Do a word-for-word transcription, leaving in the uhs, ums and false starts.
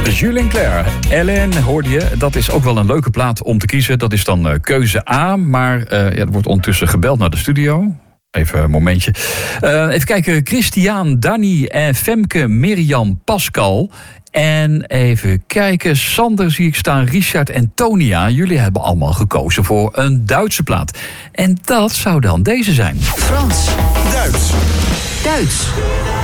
Julien Clerc, Ellen hoorde je. Dat is ook wel een leuke plaat om te kiezen. Dat is dan uh, keuze A. Maar uh, ja, er wordt ondertussen gebeld naar de studio. Even een momentje. Uh, even kijken. Christian, Danny en Femke, Mirjam, Pascal. En even kijken. Sander zie ik staan. Richard en Tonia. Jullie hebben allemaal gekozen voor een Duitse plaat. En dat zou dan deze zijn. Frans. Duits. Duits.